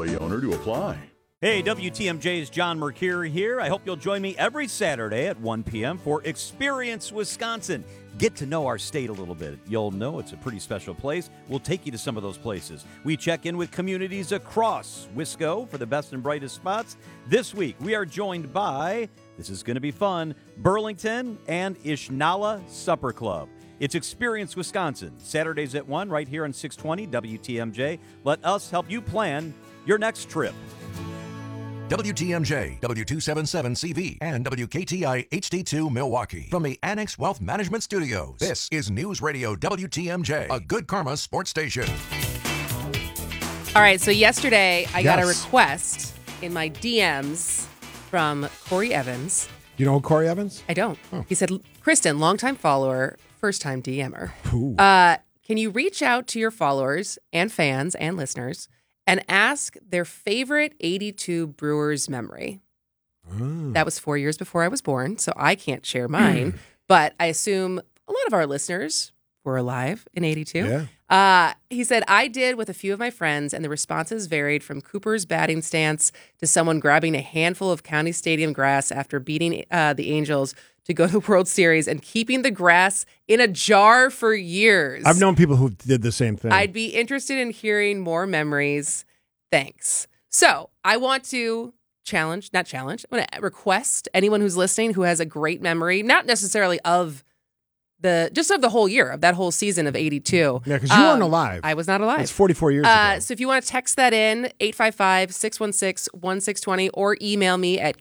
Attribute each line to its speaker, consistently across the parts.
Speaker 1: employee owner to apply.
Speaker 2: Hey, WTMJ's John Mercure here. I hope you'll join me every Saturday at 1 p.m. for Experience Wisconsin. Get to know our state a little bit. You'll know it's a pretty special place. We'll take you to some of those places. We check in with communities across Wisco for the best and brightest spots. This week, we are joined by, this is going to be fun, Burlington and Ishnala Supper Club. It's Experience Wisconsin, Saturdays at 1 right here on 620 WTMJ. Let us help you plan your next trip.
Speaker 3: WTMJ, W277CV, and WKTI HD2 Milwaukee. From the Annex Wealth Management Studios, this is News Radio WTMJ, a Good Karma sports station.
Speaker 4: All right, so yesterday I got a request in my DMs from Corey Evans.
Speaker 5: You know Corey Evans?
Speaker 4: I don't.
Speaker 5: Oh.
Speaker 4: He said, Kristen, longtime follower, first-time DMer. Can you reach out to your followers and fans and listeners and ask their favorite 82 Brewers memory? That was 4 years before I was born, so I can't share mine. But I assume a lot of our listeners were alive in 82.
Speaker 5: Yeah.
Speaker 4: He said, I did with a few of my friends, and the responses varied from Cooper's batting stance to someone grabbing a handful of County Stadium grass after beating the Angels to go to the World Series and keeping the grass in a jar for years.
Speaker 5: I've known people who did the same thing.
Speaker 4: I'd be interested in hearing more memories. Thanks. So I want to I want to request anyone who's listening who has a great memory, not necessarily of the whole year, of that whole season of 82.
Speaker 5: Yeah, because you weren't alive.
Speaker 4: I was not alive.
Speaker 5: It's 44 years ago.
Speaker 4: So if you want to text that in, 855-616-1620, or email me at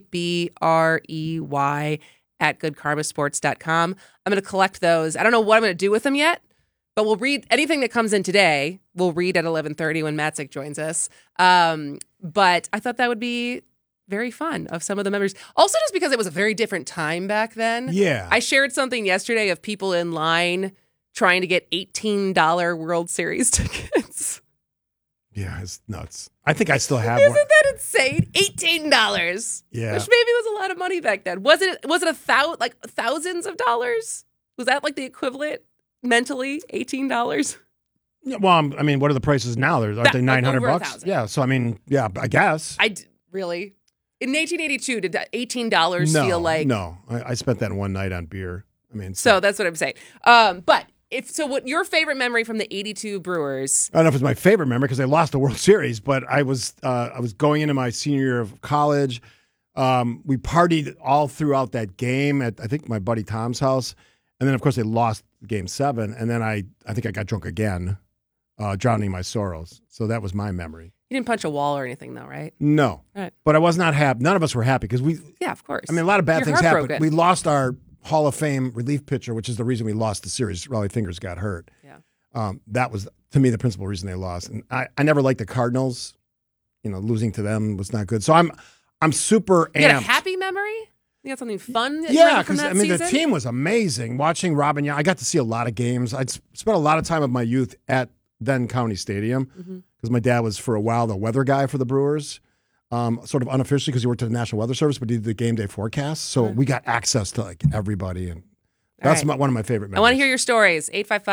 Speaker 4: kbrey@goodkarmasports.com. I'm going to collect those. I don't know what I'm going to do with them yet, but we'll read anything that comes in today. We'll read at 11:30 when Matzik joins us. But I thought that would be very fun of some of the memories. Also, just because it was a very different time back then.
Speaker 5: Yeah.
Speaker 4: I shared something yesterday of people in line trying to get $18 World Series tickets.
Speaker 5: Yeah, it's nuts. I think I still have one.
Speaker 4: Isn't that insane? $18.
Speaker 5: Yeah.
Speaker 4: Which maybe was a lot of money back then. Was it thousands of dollars? Was that like the equivalent mentally? $18?
Speaker 5: Yeah, well, I mean, what are the prices now? Aren't they $900?
Speaker 4: Over $1,000.
Speaker 5: Yeah, so I mean, yeah, I guess.
Speaker 4: Really? In 1982, did that $18 feel like?
Speaker 5: No, I spent that one night on beer. I mean,
Speaker 4: So that's what I'm saying. But what your favorite memory from the 82 Brewers?
Speaker 5: I don't know if it's my favorite memory because I lost the World Series, but I was going into my senior year of college. We partied all throughout that game at, I think, my buddy Tom's house. And then, of course, they lost Game 7. And then I think I got drunk again, drowning my sorrows. So that was my memory.
Speaker 4: You didn't punch a wall or anything, though, right?
Speaker 5: No.
Speaker 4: Right.
Speaker 5: But I was not happy. None of us were happy because
Speaker 4: Yeah, of course.
Speaker 5: I mean, a lot of bad things happened.
Speaker 4: Heartbroken.
Speaker 5: We lost our Hall of Fame relief pitcher, which is the reason we lost the series. Raleigh Fingers got hurt.
Speaker 4: Yeah.
Speaker 5: That was, to me, the principal reason they lost. And I never liked the Cardinals. Losing to them was not good. So I'm super amped.
Speaker 4: You had a happy memory? You had something fun that you
Speaker 5: Yeah,
Speaker 4: remember from
Speaker 5: because
Speaker 4: that
Speaker 5: the
Speaker 4: season?
Speaker 5: team was amazing. Watching Robin Young, I got to see a lot of games. I'd spent a lot of time of my youth at then County Stadium because my dad was for a while the weather guy for the Brewers, sort of unofficially because he worked at the National Weather Service, but he did the game day forecast. So we got access to like everybody, and that's one of my favorite memories.
Speaker 4: I want to hear your stories.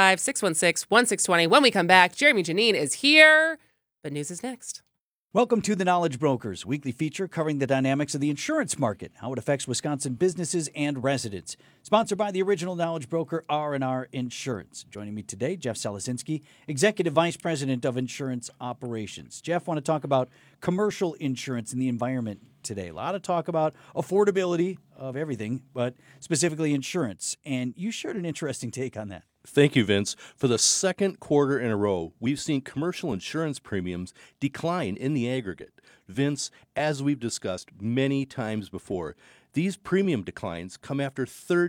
Speaker 4: 855-616-1620. When we come back, Jeremy Janine is here, but news is next.
Speaker 6: Welcome to The Knowledge Brokers, weekly feature covering the dynamics of the insurance market, how it affects Wisconsin businesses and residents. Sponsored by the original Knowledge Broker, R&R Insurance. Joining me today, Jeff Selesinski, Executive Vice President of Insurance Operations. Jeff, want to talk about commercial insurance and the environment today. A lot of talk about affordability of everything, but specifically insurance. And you shared an interesting take on that.
Speaker 7: Thank you, Vince. For the second quarter in a row, we've seen commercial insurance premiums decline in the aggregate. Vince, as we've discussed many times before, these premium declines come after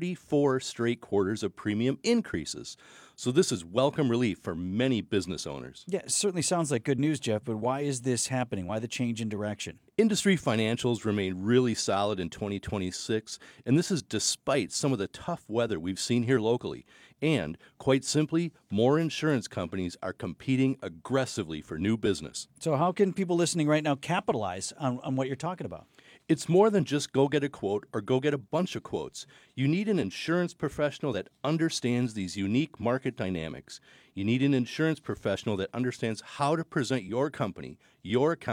Speaker 7: 34 straight quarters of premium increases. So this is welcome relief for many business owners.
Speaker 6: Yeah, it certainly sounds like good news, Jeff, but why is this happening? Why the change in direction?
Speaker 7: Industry financials remain really solid in 2026, and this is despite some of the tough weather we've seen here locally. And, quite simply, more insurance companies are competing aggressively for new business.
Speaker 6: So how can people listening right now capitalize on what you're talking about?
Speaker 7: It's more than just go get a quote or go get a bunch of quotes. You need an insurance professional that understands these unique market dynamics. You need an insurance professional that understands how to present your company, your account,